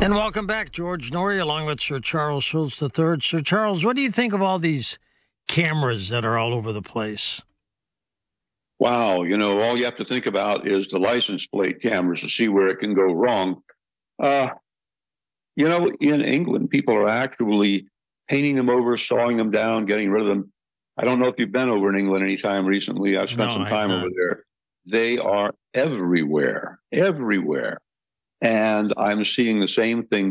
And welcome back, George Norrie, along with Sir Charles Schultz III. Sir Charles, what do you think of all these cameras that are all over the place? Wow, all you have to think about is the license plate cameras to see where it can go wrong. Uh, in England, people are actually painting them over, sawing them down, getting rid of them. I don't know if you've been over in England any time recently. I've spent some time over there. They are everywhere, everywhere. And I'm seeing the same thing